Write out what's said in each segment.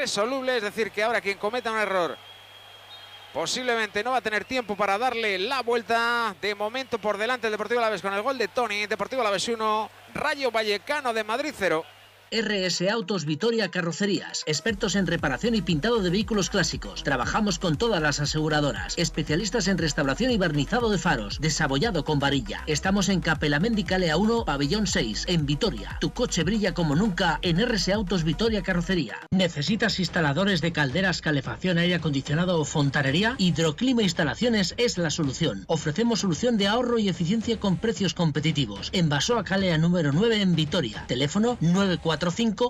irresoluble, es decir, que ahora quien cometa un error posiblemente no va a tener tiempo para darle la vuelta. De momento por delante el Deportivo Alavés con el gol de Toni. Deportivo Alavés 1, Rayo Vallecano de Madrid 0. RS Autos Vitoria Carrocerías, expertos en reparación y pintado de vehículos clásicos. Trabajamos con todas las aseguradoras, especialistas en restauración y barnizado de faros, desabollado con varilla. Estamos en Capelamendi Calea 1, Pabellón 6, en Vitoria. Tu coche brilla como nunca en RS Autos Vitoria Carrocería. ¿Necesitas instaladores de calderas, calefacción, aire acondicionado o fontanería? Hidroclima Instalaciones es la solución. Ofrecemos solución de ahorro y eficiencia con precios competitivos. En Basoa Calea número 9 en Vitoria. Teléfono 945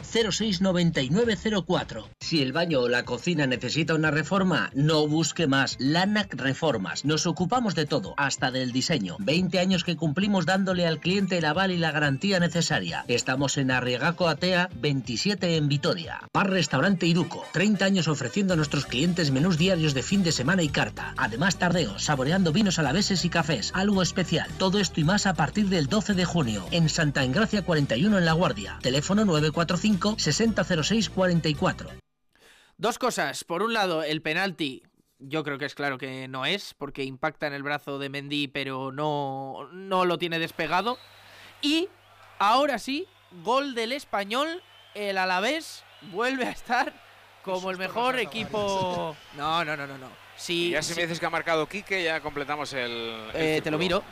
069904. Si el baño o la cocina necesita una reforma, no busque más. Lanac Reformas. Nos ocupamos de todo, hasta del diseño. 20 años que cumplimos dándole al cliente el aval y la garantía necesaria. Estamos en Arriagaco Atea 27 en Vitoria. Bar Restaurante Iruko. 30 años ofreciendo a nuestros clientes menús diarios de fin de semana y carta. Además tardeos, saboreando vinos alaveses y cafés. Algo especial. Todo esto y más a partir del 12 de junio. En Santa Engracia 41 en La Guardia. Teléfono 945 6006 44. Dos cosas. Por un lado, el penalti, yo creo que es claro que no es, porque impacta en el brazo de Mendy, pero no lo tiene despegado. Y ahora sí, gol del Español, el Alavés vuelve a estar como el mejor equipo. No. Si me dices que ha marcado Quique, ya completamos el te lo miro.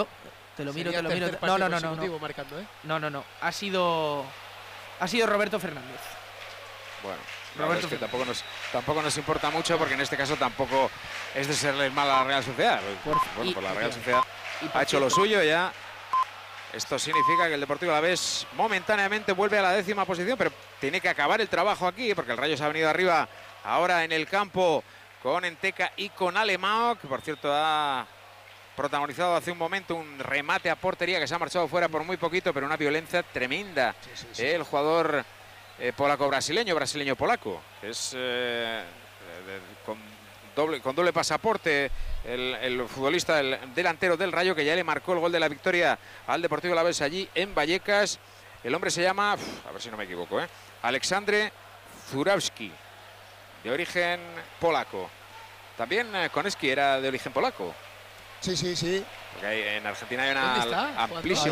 No. Ha sido Roberto Fernández. Bueno, Roberto, es que tampoco nos importa mucho, porque en este caso tampoco es de serle mal a la Real Sociedad. La Real Sociedad ha hecho lo suyo ya. Esto significa que el Deportivo Alavés momentáneamente vuelve a la 10ª posición, pero tiene que acabar el trabajo aquí, porque el Rayo se ha venido arriba ahora en el campo con Enteca y con Alemão, que por cierto ha protagonizado hace un momento un remate a portería que se ha marchado fuera por muy poquito, pero una violencia tremenda. Sí. El jugador brasileño-polaco, que es con doble pasaporte, el futbolista, el delantero del Rayo, que ya le marcó el gol de la victoria al Deportivo Alavés allí en Vallecas. El hombre se llama, a ver si no me equivoco, Aleksandr Zurawski, de origen polaco. También Koneski era de origen polaco. Sí. Porque en Argentina hay una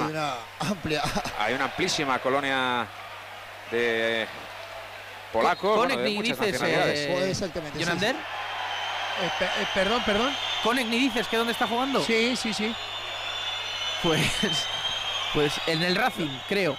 amplísima colonia de polacos. Konecny dices, exactamente. ¿Jonander? Perdón. ¿Konecny dices que dónde está jugando? Sí. Pues en el Racing, creo.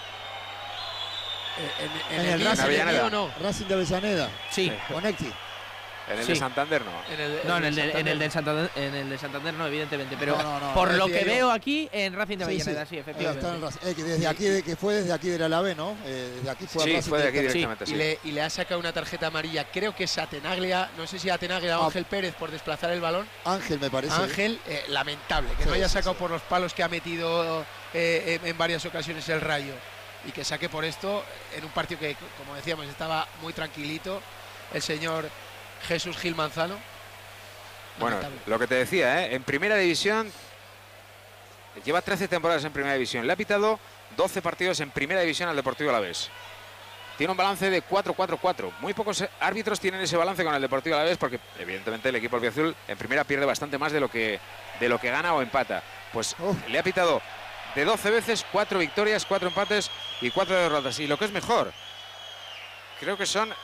¿En el Racing o no? Racing de Avellaneda. Sí. Konecny. En el de Santander no. En el del Santander no, evidentemente, pero por lo que veo aquí en Racing de Avellaneda, sí, efectivamente. Desde aquí, fue desde aquí del Alavés, ¿no? Desde aquí fue sí, fue de aquí directamente. Sí. Y le ha sacado una tarjeta amarilla, creo que es a Tenaglia, no sé si a Tenaglia o Ángel Pérez por desplazar el balón. Ángel, me parece. Ángel, lamentable, que no haya sacado por los palos que ha metido en varias ocasiones el Rayo, y que saque por esto en un partido que, como decíamos, estaba muy tranquilito el señor Jesús Gil Manzano. Bueno, lo que te decía, en primera división lleva 13 temporadas en primera división. Le ha pitado 12 partidos en primera división al Deportivo Alavés. Tiene un balance de 4-4-4. Muy pocos árbitros tienen ese balance con el Deportivo Alavés, porque evidentemente el equipo albiazul en primera pierde bastante más de lo que gana o empata. Pues le ha pitado de 12 veces 4 victorias, 4 empates y 4 derrotas. Y lo que es mejor, creo que son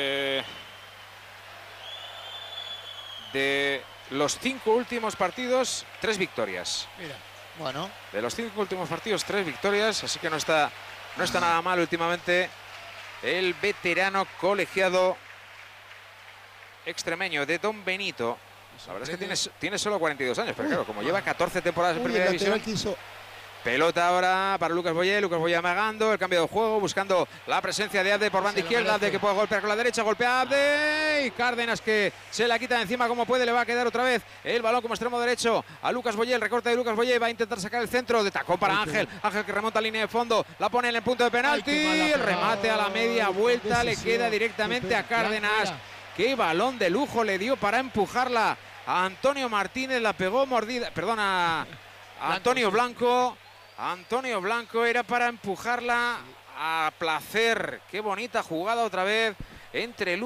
de los 5 últimos partidos, 3 victorias. Mira, bueno. De los 5 últimos partidos, 3 victorias, así que no está nada mal últimamente el veterano colegiado extremeño de Don Benito. La verdad es que tiene solo 42 años, pero claro, como lleva 14 temporadas en primera división. Pelota ahora para Lucas Boyé amagando, el cambio de juego, buscando la presencia de Abde por banda izquierda. Abde que puede golpear con la derecha, golpea Abde y Cárdenas que se la quita de encima como puede. Le va a quedar otra vez el balón como extremo derecho a Lucas Boyé, el recorte de Lucas Boyé, va a intentar sacar el centro, de tacón para Ángel que remonta a línea de fondo, la pone en el punto de penalti, el remate a la media vuelta, le queda directamente a Cárdenas. Qué balón de lujo le dio para empujarla a Antonio Martínez, la pegó mordida, perdona, a Antonio Blanco. Antonio Blanco, era para empujarla a placer. Qué bonita jugada otra vez entre